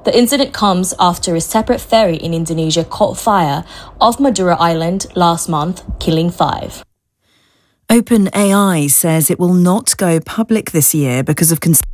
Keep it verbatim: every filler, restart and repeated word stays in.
The incident comes after a separate ferry in Indonesia caught fire off Madura Island last month, killing five. OpenAI says it will not go public this year because of concerns